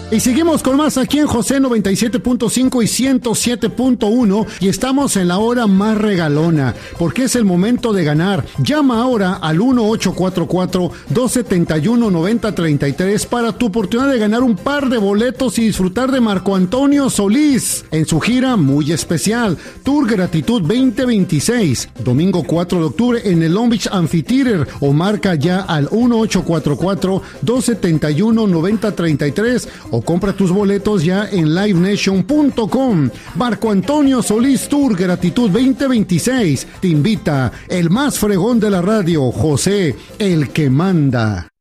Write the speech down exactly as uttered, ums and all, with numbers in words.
Y seguimos con más aquí en José noventa y siete punto cinco y ciento siete punto uno y estamos en la hora más regalona, porque es el momento de ganar. Llama ahora al uno ocho cuatro cuatro, dos siete uno, nueve cero tres tres para tu oportunidad de ganar un par de boletos y disfrutar de Marco Antonio Solís en su gira muy especial, Tour Gratitud veinte veintiséis, domingo cuatro de octubre en el Long Beach Amphitheater, o marca ya al uno ocho cuatro cuatro, dos siete uno, nueve cero tres tres o compra tus boletos ya en live nation punto com. Marco Antonio Solís Tour Gratitud veinte veintiséis. Te invita el más fregón de la radio, José, el que manda.